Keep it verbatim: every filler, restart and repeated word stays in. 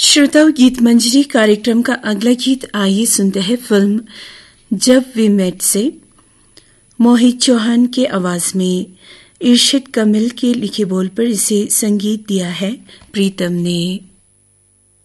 श्रोताओं, गीत मंजरी कार्यक्रम का अगला गीत आइए सुनते हैं फिल्म जब वी मेट से। मोहित चौहान के आवाज में इरशाद कमल के लिखे बोल पर इसे संगीत दिया है प्रीतम ने।